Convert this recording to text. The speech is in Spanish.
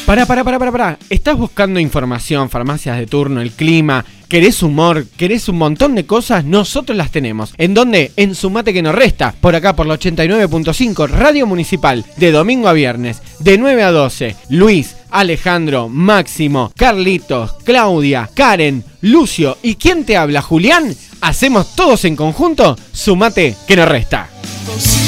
Pará. ¿Estás buscando información, farmacias de turno, el clima? ¿Querés humor? ¿Querés un montón de cosas? Nosotros las tenemos. ¿En dónde? En Sumate que nos resta. Por acá, por la 89.5, Radio Municipal. De domingo a viernes, de 9 a 12. Luis, Alejandro, Máximo, Carlitos, Claudia, Karen, Lucio y ¿quién te habla? Julián. Hacemos todos en conjunto Sumate que nos resta.